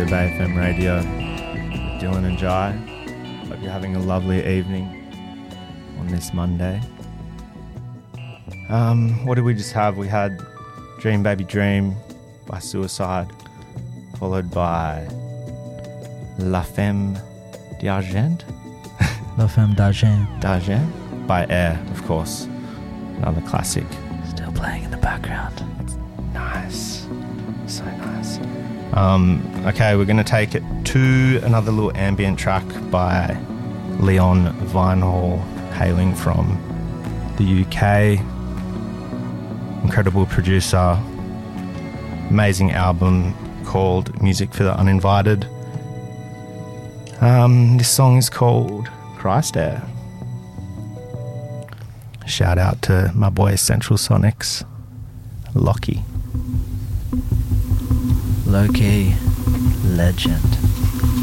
to Bay FM Radio with Dylan and Jai. Hope you're having a lovely evening on this Monday. What did we just have? We had Dream Baby Dream by Suicide, followed by La Femme d'Argent. La Femme d'Argent. D'Argent by Air, of course. Another classic. Still playing in the background. Nice. So nice. Okay, we're going to take it to another little ambient track by Leon Vinehall, hailing from the UK. Incredible producer. Amazing album called Music for the Uninvited. This song is called Christ Air. Shout out to my boy Central Sonics, Lockie. Low-key legend.